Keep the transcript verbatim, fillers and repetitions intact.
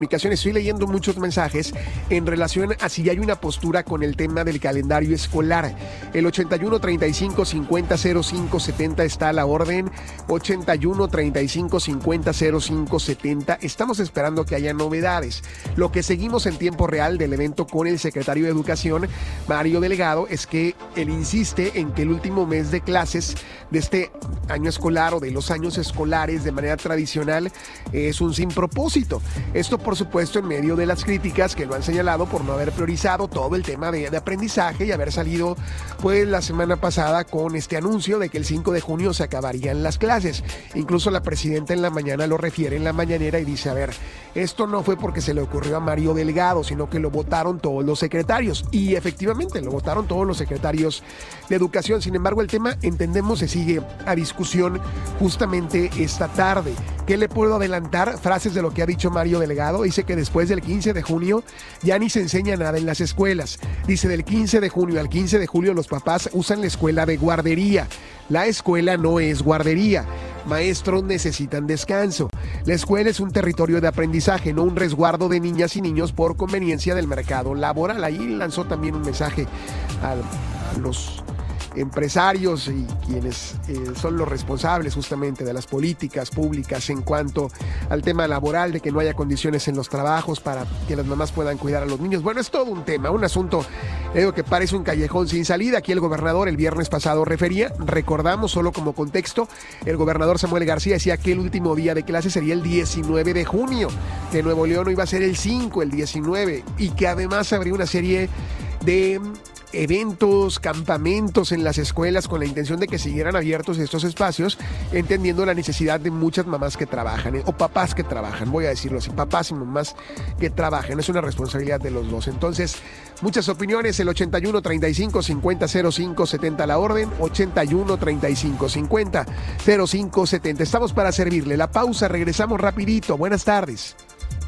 Comunicaciones, estoy leyendo muchos mensajes en relación a si hay una postura con el tema del calendario escolar. El ochenta y uno, treinta y cinco, cincuenta, cero cinco, setenta está a la orden. ochenta y uno, treinta y cinco, cincuenta, cero cinco, setenta. Estamos esperando que haya novedades. Lo que seguimos en tiempo real del evento con el secretario de Educación, Mario Delgado, es que él insiste en que el último mes de clases de este año escolar o de los años escolares de manera tradicional es un sin propósito. Esto por supuesto en medio de las críticas que lo han señalado por no haber priorizado todo el tema de, de aprendizaje y haber salido pues la semana pasada con este anuncio de que el cinco de junio se acabarían las clases. Incluso la presidenta en la mañana lo refiere en la mañanera y dice, a ver, esto no fue porque se le ocurrió a Mario Delgado, sino que lo votaron todos los secretarios. Y efectivamente lo votaron todos los secretarios de Educación. Sin embargo, el tema, entendemos, se sigue a discusión justamente esta tarde. ¿Qué le puedo adelantar? Frases de lo que ha dicho Mario Delgado. Dice que después del quince de junio ya ni se enseña nada en las escuelas. Dice, del quince de junio al quince de julio los papás usan la escuela de guardería. La escuela no es guardería. Maestros necesitan descanso. La escuela es un territorio de aprendizaje, no un resguardo de niñas y niños por conveniencia del mercado laboral. Ahí lanzó también un mensaje a, a los empresarios y quienes eh, son los responsables justamente de las políticas públicas en cuanto al tema laboral, de que no haya condiciones en los trabajos para que las mamás puedan cuidar a los niños. Bueno, es todo un tema, un asunto, digo, que parece un callejón sin salida. Aquí el gobernador el viernes pasado refería, recordamos solo como contexto, el gobernador Samuel García decía que el último día de clase sería el diecinueve de junio, que Nuevo León no iba a ser el cinco, el diecinueve, y que además habría una serie de eventos, campamentos en las escuelas con la intención de que siguieran abiertos estos espacios, entendiendo la necesidad de muchas mamás que trabajan, eh, o papás que trabajan, voy a decirlo así, papás y mamás que trabajan, es una responsabilidad de los dos. Entonces, muchas opiniones, el ochenta y uno, treinta y cinco, cincuenta, cero cinco, setenta la orden, ochenta y uno, treinta y cinco, cincuenta, cero cinco, setenta. Estamos para servirle. La pausa, regresamos rapidito. Buenas tardes.